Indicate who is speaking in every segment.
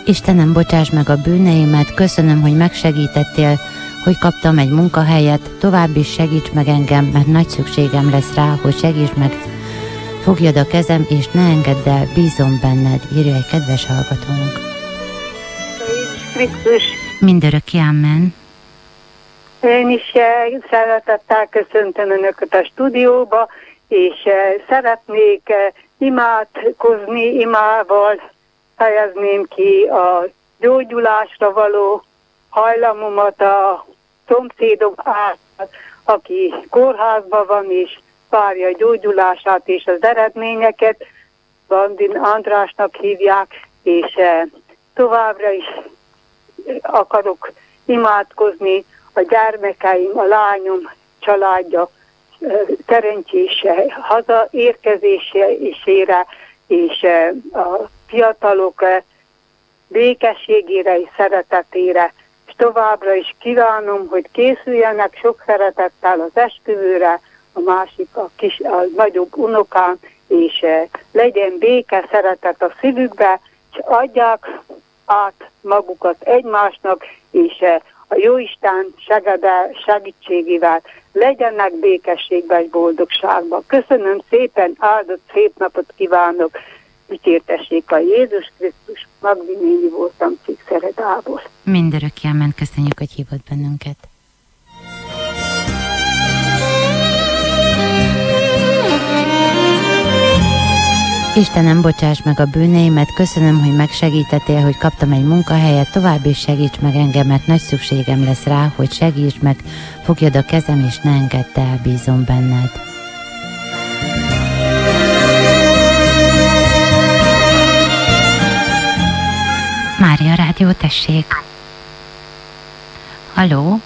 Speaker 1: Istenem, bocsáss meg a bűneimet, köszönöm, hogy megsegítettél, hogy kaptam egy munkahelyet, tovább is segíts meg engem, mert nagy szükségem lesz rá, hogy segíts meg, fogjad a kezem, és ne engedd el, bízom benned, írja egy kedves hallgatónk.
Speaker 2: Krisztus.
Speaker 1: Mindörökké, amen.
Speaker 2: Én is szeretettel köszöntöm Önöket a stúdióba, és szeretnék imádkozni, imával fejezném ki a gyógyulásra való hajlamomat a szomszédok által, aki kórházban van és várja a gyógyulását és az eredményeket. Bandin Andrásnak hívják, és továbbra is akarok imádkozni a gyermekeim, a lányom családja szerencsése, hazaérkezésére és a fiatalok békességére és szeretetére. És továbbra is kívánom, hogy készüljenek sok szeretettel az esküvőre, a másik, a nagyobb unokám, és legyen béke, szeretet a szívükbe, és adják át magukat egymásnak, és a Jóisten segítségével legyenek békességben és boldogságban. Köszönöm szépen, áldott szép napot kívánok, dicsértessék a Jézus Krisztus. Magdi néni voltam Csíkszeredából.
Speaker 1: Mindörökké, amen. Köszönjük, hogy hívott bennünket. Istenem, bocsáss meg a bűneimet, köszönöm, hogy megsegítettél, hogy kaptam egy munkahelyet, tovább is segíts meg engem, mert nagy szükségem lesz rá, hogy segíts meg, fogjad a kezem, és ne engedd el, bízom benned. Mária Rádió, tessék! Halló?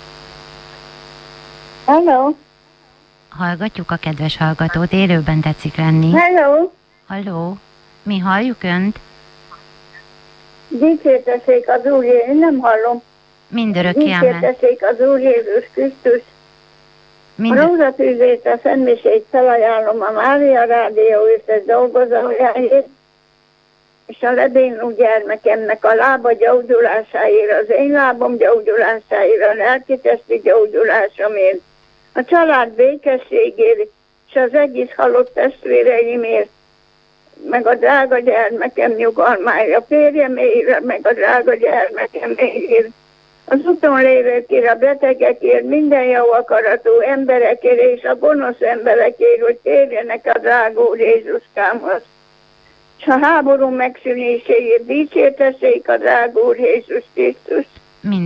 Speaker 3: Halló?
Speaker 1: Hallgatjuk a kedves hallgatót, élőben tetszik lenni.
Speaker 3: Halló?
Speaker 1: Halló? Mi halljuk Önt?
Speaker 3: Dicsértessék az Úr, én nem hallom.
Speaker 1: Mindörökké, amen.
Speaker 3: Dicsértessék az Úr Jézus Krisztus. A rózsatűzét, a szentmisét felajánlom a Mária Rádió összes dolgozójáért, és a lebénuló gyermekemnek a lába gyógyulásáért, az én lábam gyógyulásáért, a lelki-testi gyógyulásomért, a család békességért, és az egész halott testvéreimért, meg a drága gyermekem nyugalmáért, a férjemért, meg a drága gyermekemért, az úton lévőkért, a betegekért, minden jó akaratú emberekért és a gonosz emberekért, hogy térjenek a drága Úr Jézuskámhoz. És a háború megszűnéséért dicsértessék a drága Úr Jézus Krisztus.